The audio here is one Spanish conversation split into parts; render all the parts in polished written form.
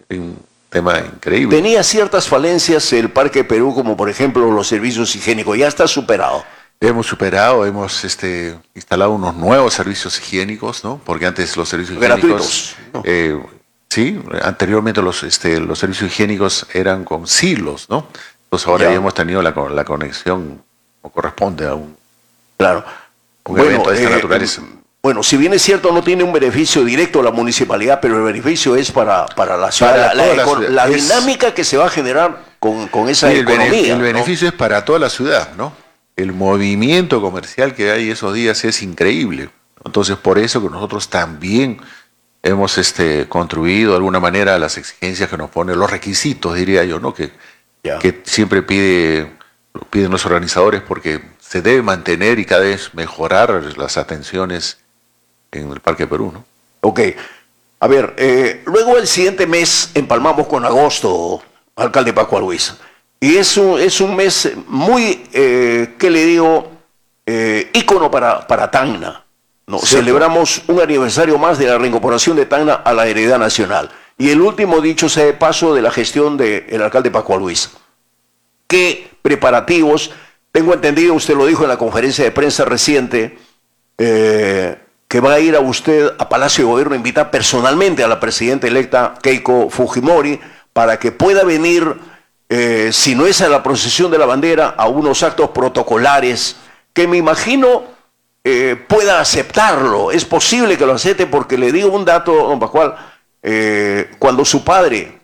un tema increíble. Tenía ciertas falencias el Parque Perú, como por ejemplo los servicios higiénicos. Ya está superado. Hemos superado, hemos instalado unos nuevos servicios higiénicos, ¿no? Porque antes los servicios gratuitos, higiénicos, ¿no? Sí, anteriormente los servicios higiénicos eran con silos, ¿no? Entonces ahora ya hemos tenido la conexión, como corresponde a un evento de esta naturaleza. Bueno, si bien es cierto, no tiene un beneficio directo a la municipalidad, pero el beneficio es para la ciudad, la dinámica que se va a generar con esa economía. El beneficio es para toda la ciudad, ¿no? El movimiento comercial que hay esos días es increíble. Entonces, por eso que nosotros también hemos contribuido de alguna manera a las exigencias que nos ponen, los requisitos, diría yo, ¿no? Que siempre piden los organizadores, porque se debe mantener y cada vez mejorar las atenciones en el Parque Perú, ¿no? Ok. A ver, luego el siguiente mes empalmamos con agosto, alcalde Pascual Luis. Y es un mes muy, ¿qué le digo? Ícono para Tacna, ¿no? Celebramos un aniversario más de la reincorporación de Tacna a la heredad nacional. Y el último, dicho sea de paso, de la gestión del alcalde Pascual Luis. ¿Qué preparativos? Tengo entendido, usted lo dijo en la conferencia de prensa reciente, que va a ir a usted a Palacio de Gobierno a invitar personalmente a la presidenta electa Keiko Fujimori para que pueda venir, si no es a la procesión de la bandera, a unos actos protocolares que me imagino pueda aceptarlo. Es posible que lo acepte, porque le digo un dato, don Pascual, cuando su padre,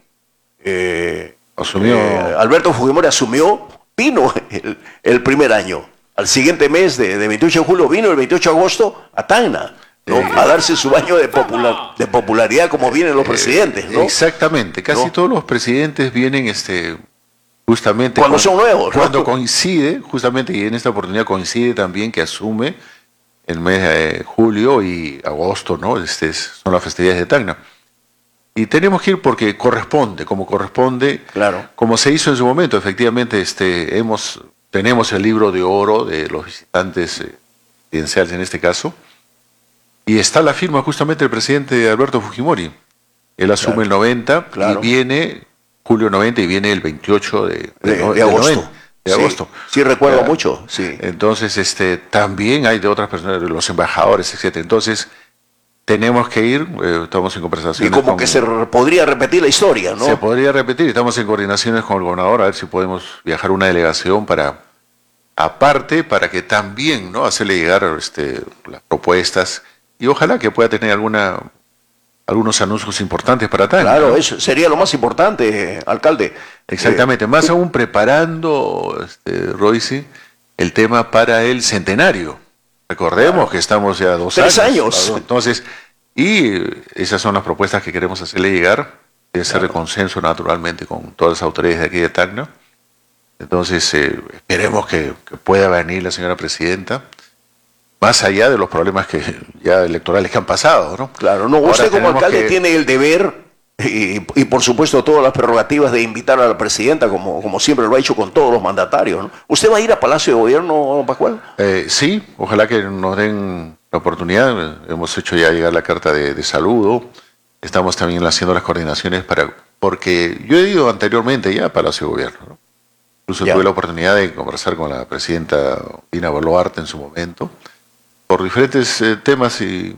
Alberto Fujimori, asumió, vino el primer año. Al siguiente mes, de 28 de julio, vino el 28 de agosto a Tacna, ¿no? A darse su baño de popularidad, como vienen los presidentes, ¿no? Exactamente, casi todos los presidentes vienen justamente cuando son nuevos, ¿no? Cuando coincide, justamente, y en esta oportunidad coincide también que asume el mes de julio y agosto, ¿no? Son las festividades de Tacna. Y tenemos que ir porque corresponde, claro, como se hizo en su momento. Efectivamente, tenemos el libro de oro de los visitantes presidenciales en este caso, y está la firma justamente del presidente Alberto Fujimori. Él asume el 90 y viene julio 90 y viene el 28 de agosto. Sí, recuerdo mucho. Sí. Entonces, también hay de otras personas, los embajadores, etcétera. Entonces, tenemos que ir, estamos en conversaciones. Y como que se podría repetir la historia, ¿no? Se podría repetir, estamos en coordinaciones con el gobernador a ver si podemos viajar una delegación para que también, ¿no?, hacerle llegar las propuestas, y ojalá que pueda tener algunos anuncios importantes para Tacna. Claro, ¿no? Eso sería lo más importante, alcalde. Exactamente, más aún preparando, Royce, el tema para el centenario. Recordemos que estamos ya 3 años. Entonces, y esas son las propuestas que queremos hacerle llegar, de hacer de consenso naturalmente con todas las autoridades de aquí de Tacna. Entonces, esperemos que pueda venir la señora presidenta, más allá de los problemas electorales que han pasado, ¿no? Claro, no, usted como alcalde tiene el deber y por supuesto todas las prerrogativas de invitar a la presidenta, como siempre lo ha hecho con todos los mandatarios, ¿no? ¿Usted va a ir a Palacio de Gobierno, Pascual? Sí, ojalá que nos den la oportunidad. Hemos hecho ya llegar la carta de saludo. Estamos también haciendo las coordinaciones porque yo he ido anteriormente ya a Palacio de Gobierno, ¿no? Incluso tuve la oportunidad de conversar con la presidenta Dina Boluarte en su momento, por diferentes temas que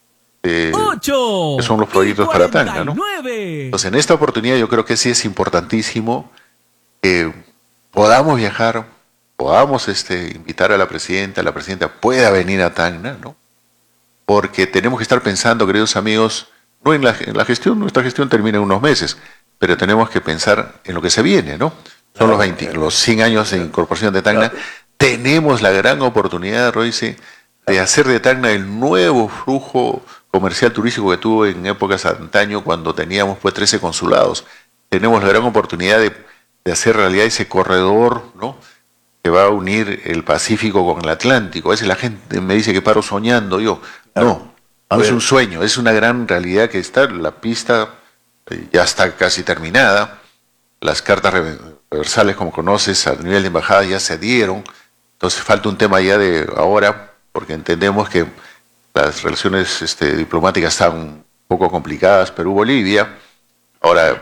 son los proyectos para Tacna, ¿no? Entonces, en esta oportunidad yo creo que sí es importantísimo que podamos viajar, podamos invitar a la presidenta pueda venir a Tacna, ¿no? Porque tenemos que estar pensando, queridos amigos, no en la gestión, nuestra gestión termina en unos meses, pero tenemos que pensar en lo que se viene, ¿no? Son los 100 años de incorporación de Tacna. Tenemos la gran oportunidad, Royce, de hacer de Tacna el nuevo flujo comercial turístico que tuvo en épocas antaño, cuando teníamos 13 consulados. Tenemos la gran oportunidad de hacer realidad ese corredor, ¿no?, que va a unir el Pacífico con el Atlántico. A veces la gente me dice que paro soñando. No es un sueño, es una gran realidad que está. La pista ya está casi terminada. Las cartas reversales, como conoces, a nivel de embajada ya se dieron. Entonces falta un tema ya de ahora, porque entendemos que las relaciones diplomáticas están un poco complicadas, Perú-Bolivia. Ahora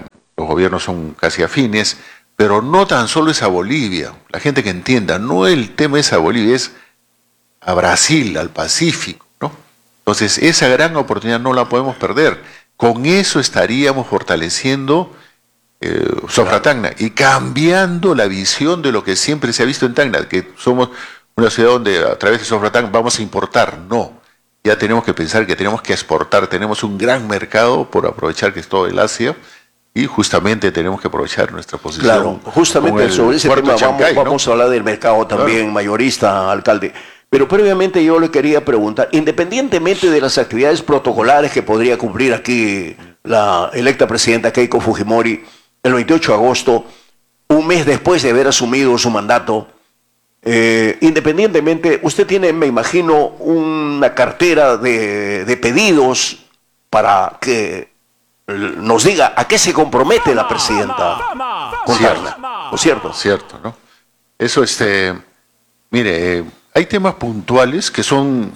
gobiernos son casi afines, pero no tan solo es a Bolivia. La gente que entienda, no el tema es a Bolivia, es a Brasil, al Pacífico, ¿no? Entonces, esa gran oportunidad no la podemos perder. Con eso estaríamos fortaleciendo Sofra Tacna y cambiando la visión de lo que siempre se ha visto en Tacna, que somos una ciudad donde a través de Sofra Tacna vamos a importar. No, ya tenemos que pensar que tenemos que exportar, tenemos un gran mercado por aprovechar que es todo el Asia y justamente tenemos que aprovechar nuestra posición. Claro, justamente sobre ese tema vamos a hablar del mercado también, mayorista, alcalde. Pero previamente yo le quería preguntar, independientemente de las actividades protocolares que podría cumplir aquí la electa presidenta Keiko Fujimori el 28 de agosto, un mes después de haber asumido su mandato, independientemente, usted tiene, me imagino, una cartera de pedidos para que nos diga a qué se compromete la presidenta con Tacna, ¿no es cierto? Cierto, ¿no? Eso, mire, hay temas puntuales que son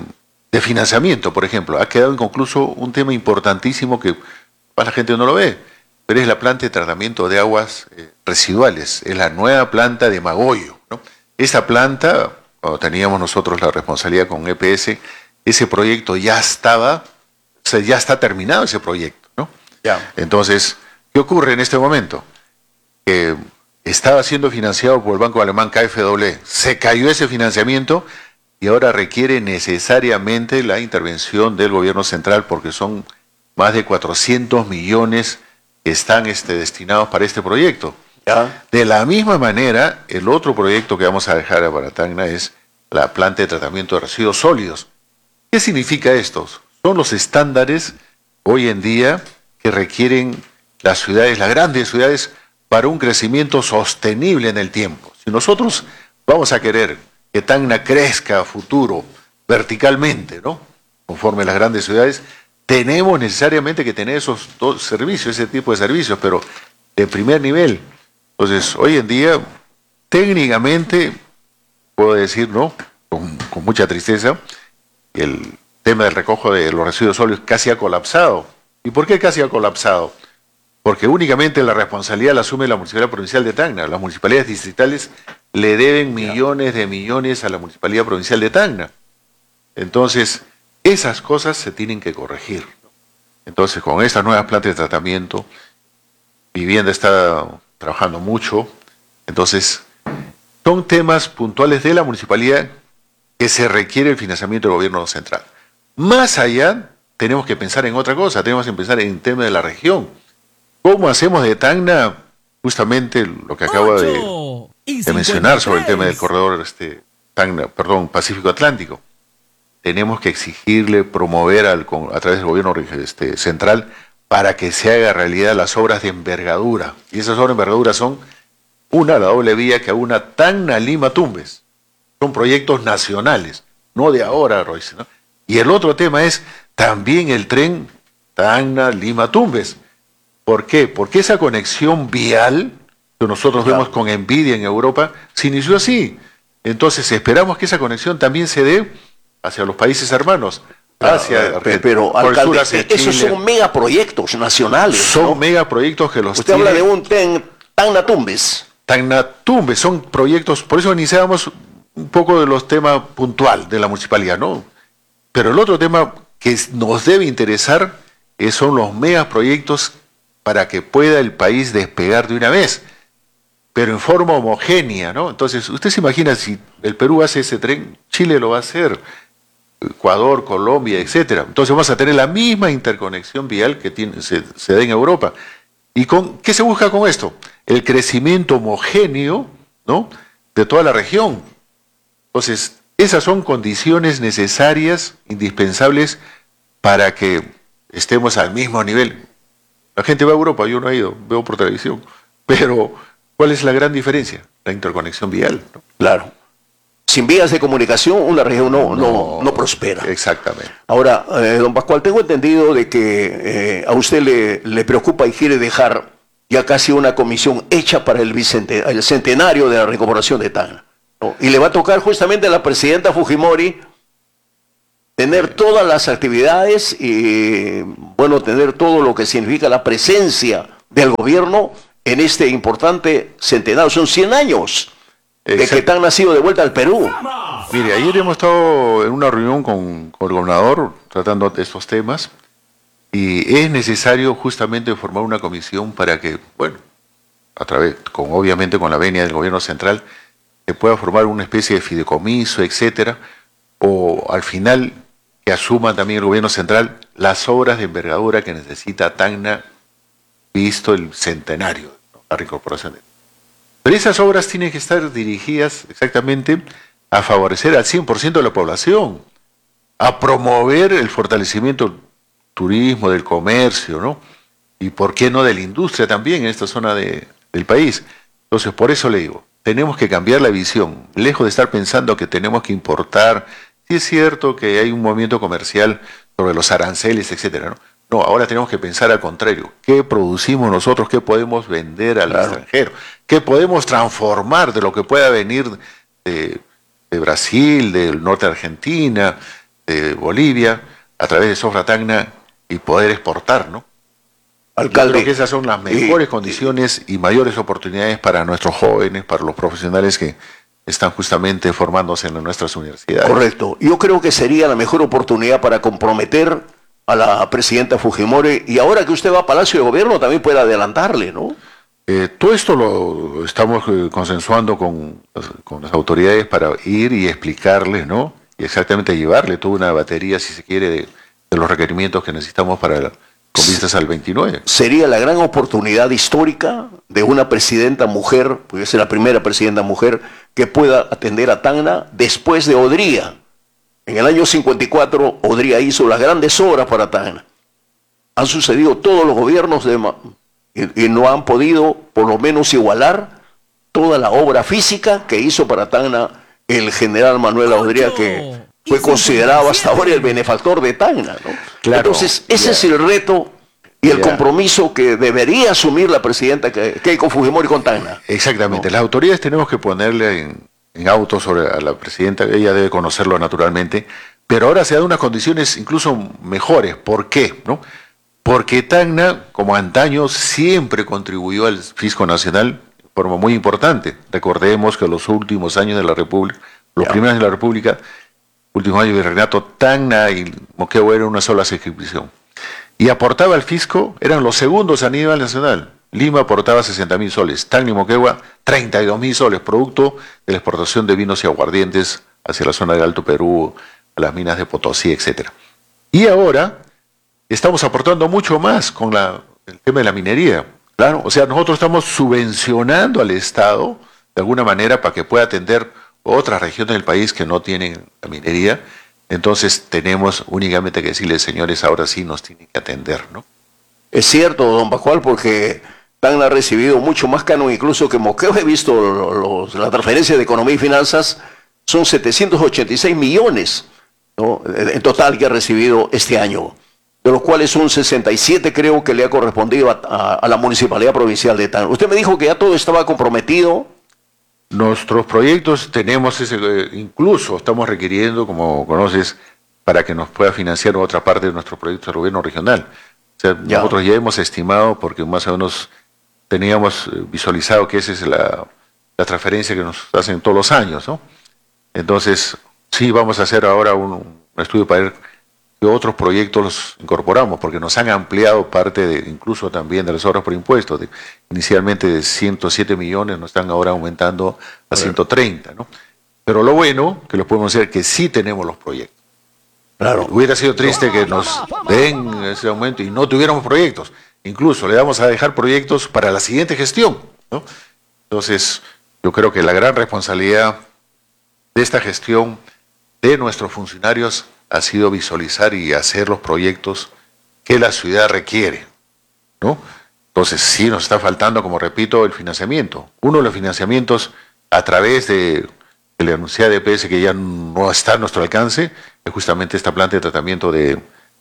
de financiamiento, por ejemplo. Ha quedado inconcluso un tema importantísimo que la gente no lo ve, pero es la planta de tratamiento de aguas residuales, es la nueva planta de Magoyo, ¿no? Esta planta, cuando teníamos nosotros la responsabilidad con EPS, ese proyecto ya estaba, o sea, ya está terminado ese proyecto, ¿no? Ya. Entonces, ¿qué ocurre en este momento? Que estaba siendo financiado por el banco alemán KfW, se cayó ese financiamiento y ahora requiere necesariamente la intervención del gobierno central porque son más de 400 millones que están destinados para este proyecto. ¿Ya? De la misma manera, el otro proyecto que vamos a dejar para Tacna es la planta de tratamiento de residuos sólidos. ¿Qué significa esto? Son los estándares hoy en día que requieren las ciudades, las grandes ciudades, para un crecimiento sostenible en el tiempo. Si nosotros vamos a querer que Tacna crezca a futuro verticalmente, ¿no? Conforme las grandes ciudades, tenemos necesariamente que tener esos dos servicios, ese tipo de servicios, pero de primer nivel. Entonces, hoy en día, técnicamente, puedo decir, ¿no? Con mucha tristeza, el tema del recojo de los residuos sólidos casi ha colapsado. ¿Y por qué casi ha colapsado? Porque únicamente la responsabilidad la asume la Municipalidad Provincial de Tacna. Las municipalidades distritales le deben millones de millones a la Municipalidad Provincial de Tacna. Entonces, esas cosas se tienen que corregir. Entonces, con estas nuevas plantas de tratamiento, Vivienda está trabajando mucho. Entonces, son temas puntuales de la municipalidad que se requiere el financiamiento del gobierno central. Más allá, tenemos que pensar en otra cosa, tenemos que pensar en el tema de la región. ¿Cómo hacemos de Tacna justamente lo que acabo de mencionar sobre el tema del corredor Pacífico Atlántico? Tenemos que exigirle, promover a través del gobierno central para que se haga realidad las obras de envergadura. Y esas obras de envergadura son la doble vía que una Tacna-Lima-Tumbes. Son proyectos nacionales, no de ahora, Royce, ¿no? Y el otro tema es también el tren Tacna-Lima-Tumbes. ¿Por qué? Porque esa conexión vial que nosotros vemos con envidia en Europa se inició así. Entonces esperamos que esa conexión también se dé hacia los países hermanos. Pero alcalde, esos son megaproyectos nacionales. Son megaproyectos que los Usted habla de un tren Tacna-Tumbes. Tacna-Tumbes son proyectos, por eso iniciábamos un poco de los temas puntual de la municipalidad, ¿no? Pero el otro tema que nos debe interesar son los megaproyectos para que pueda el país despegar de una vez, pero en forma homogénea, ¿no? Entonces, usted se imagina, si el Perú hace ese tren, Chile lo va a hacer, Ecuador, Colombia, etcétera. Entonces vamos a tener la misma interconexión vial que se da en Europa. ¿Y qué se busca con esto? El crecimiento homogéneo, ¿no?, de toda la región. Entonces, esas son condiciones necesarias, indispensables, para que estemos al mismo nivel. La gente va a Europa, yo no he ido, veo por televisión. Pero, ¿cuál es la gran diferencia? La interconexión vial, ¿no? Claro. Sin vías de comunicación, una región no prospera. Exactamente. Ahora, don Pascual, tengo entendido de que a usted le preocupa y quiere dejar ya casi una comisión hecha para el centenario de la recuperación de Tacna, ¿no? Y le va a tocar justamente a la presidenta Fujimori tener todas las actividades y, bueno, tener todo lo que significa la presencia del gobierno en este importante centenario. Son 100 años de que Tacna ha sido de vuelta al Perú. Mire, ayer hemos estado en una reunión con el gobernador tratando estos temas y es necesario justamente formar una comisión para que, bueno, a través, obviamente con la venia del gobierno central, se pueda formar una especie de fideicomiso, etcétera, o al final que asuma también el gobierno central las obras de envergadura que necesita Tacna, visto el centenario, ¿no?, la reincorporación de... Pero esas obras tienen que estar dirigidas exactamente a favorecer al 100% de la población, a promover el fortalecimiento del turismo, del comercio, ¿no? Y por qué no de la industria también en esta zona del país. Entonces, por eso le digo, tenemos que cambiar la visión, lejos de estar pensando que tenemos que importar. Sí es cierto que hay un movimiento comercial sobre los aranceles, etcétera, ¿no? No, ahora tenemos que pensar al contrario. ¿Qué producimos nosotros? ¿Qué podemos vender al extranjero? ¿Qué podemos transformar de lo que pueda venir de Brasil, del norte de Argentina, de Bolivia, a través de Sofra Tacna y poder exportar, ¿no? Alcalde, yo creo que esas son las mejores condiciones y mayores oportunidades para nuestros jóvenes, para los profesionales que están justamente formándose en nuestras universidades. Correcto. Yo creo que sería la mejor oportunidad para comprometer a la presidenta Fujimori, y ahora que usted va a Palacio de Gobierno también puede adelantarle, ¿no? Todo esto lo estamos consensuando con las autoridades para ir y explicarles, ¿no? Y exactamente llevarle toda una batería, si se quiere, de los requerimientos que necesitamos para con vistas al 29. Sería la gran oportunidad histórica de una presidenta mujer, puede ser la primera presidenta mujer que pueda atender a Tacna después de Odría. En el año 54, Odría hizo las grandes obras para Tacna. Han sucedido todos los gobiernos y no han podido, por lo menos, igualar toda la obra física que hizo para Tacna el general Manuel Odría, que fue considerado hasta ahora el benefactor de Tacna, ¿no? Claro, entonces, ese es el reto y el compromiso que debería asumir la presidenta Keiko Fujimori con Tacna. Exactamente. ¿No? Las autoridades tenemos que ponerle en auto sobre a la presidenta, ella debe conocerlo naturalmente, pero ahora se dan unas condiciones incluso mejores. ¿Por qué? ¿No? Porque Tacna, como antaño, siempre contribuyó al fisco nacional de forma muy importante. Recordemos que los últimos años de la República, los primeros años de la República, últimos años de Renato, Tacna y Moquegua eran una sola circunscripción. Y aportaba al fisco, eran los segundos a nivel nacional. Lima aportaba 60.000 soles, Tacna y Moquegua 32.000 soles, producto de la exportación de vinos y aguardientes hacia la zona del Alto Perú, a las minas de Potosí, etc. Y ahora estamos aportando mucho más con el tema de la minería. Claro, o sea, nosotros estamos subvencionando al Estado de alguna manera para que pueda atender otras regiones del país que no tienen la minería. Entonces tenemos únicamente que decirles, señores, ahora sí nos tienen que atender, ¿no? Es cierto, don Pascual, porque Tacna ha recibido mucho más canon incluso que Moquegua. He visto la transferencia de Economía y Finanzas, son 786 millones, ¿no?, en total que ha recibido este año, de los cuales son 67 creo que le ha correspondido a la Municipalidad Provincial de Tacna. Usted me dijo que ya todo estaba comprometido. Nuestros proyectos tenemos incluso estamos requiriendo, como conoces, para que nos pueda financiar otra parte de nuestro proyecto del gobierno regional. O sea, nosotros ya hemos estimado, porque más o menos teníamos visualizado que esa es la transferencia que nos hacen todos los años, ¿no? Entonces, sí vamos a hacer ahora un estudio para ver qué otros proyectos los incorporamos, porque nos han ampliado parte incluso también de las obras por impuestos. Inicialmente de 107 millones, nos están ahora aumentando a 130, ¿no? Pero lo bueno que lo podemos hacer es que sí tenemos los proyectos. Claro. Hubiera sido triste que nos den ese aumento y no tuviéramos proyectos. Incluso le vamos a dejar proyectos para la siguiente gestión, ¿no? Entonces, yo creo que la gran responsabilidad de esta gestión de nuestros funcionarios ha sido visualizar y hacer los proyectos que la ciudad requiere, ¿no? Entonces, sí nos está faltando, como repito, el financiamiento. Uno de los financiamientos a través de la anunciada EPS, que ya no está a nuestro alcance, es justamente esta planta de tratamiento de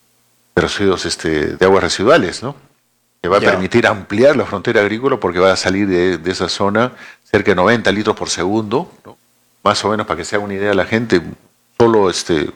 residuos, de aguas residuales, ¿no? Que va a permitir ampliar la frontera agrícola, porque va a salir de esa zona cerca de 90 litros por segundo, ¿no? Más o menos, para que se haga una idea la gente, solo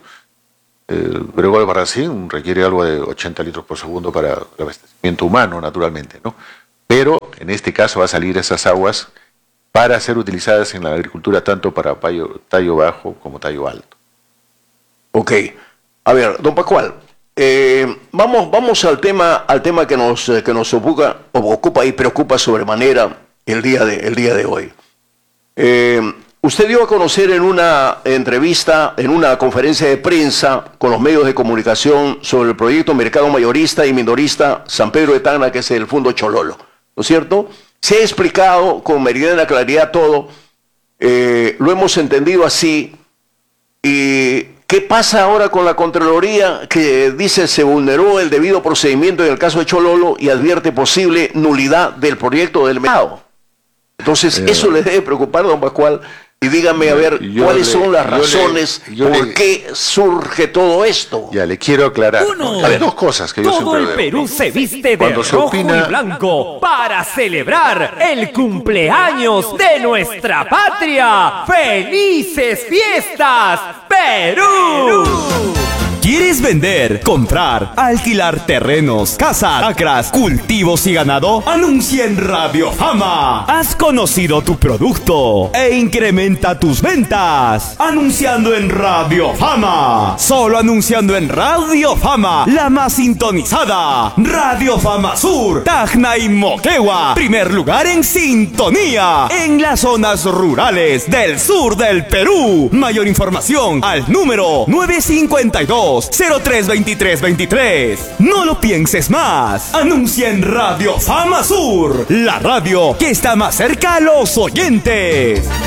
Gregorio Barracín requiere algo de 80 litros por segundo para el abastecimiento humano, naturalmente, ¿no? pero en este caso va a salir esas aguas para ser utilizadas en la agricultura tanto para tallo bajo como tallo alto. Ok. A ver, don Pascual, vamos al tema que nos ocupa y preocupa sobremanera el día de hoy. Usted dio a conocer en una entrevista, en una conferencia de prensa con los medios de comunicación sobre el proyecto Mercado Mayorista y Minorista San Pedro de Tacna, que es el Fondo Chololo, ¿no es cierto? Se ha explicado con meridiana claridad todo, lo hemos entendido así. ¿Y qué pasa ahora con la Contraloría, que dice se vulneró el debido procedimiento en el caso de Chololo y advierte posible nulidad del proyecto del mercado? Entonces, eso le debe preocupar, don Pascual. Y dígame, a ver, ¿cuáles son las razones por qué surge todo esto? Ya, le quiero aclarar. Hay dos cosas que yo siempre todo el veo. Perú se viste de rojo y blanco para celebrar el cumpleaños de nuestra patria. ¡Felices fiestas, Perú! ¿Quieres vender, comprar, alquilar terrenos, casas, acras, cultivos y ganado? Anuncia en Radio Fama. Has conocido tu producto e incrementa tus ventas. Anunciando en Radio Fama. Solo anunciando en Radio Fama, la más sintonizada. Radio Fama Sur, Tacna y Moquegua. Primer lugar en sintonía en las zonas rurales del sur del Perú. Mayor información al número 952-032323. No lo pienses más. Anuncia en Radio Fama Sur, la radio que está más cerca a los oyentes.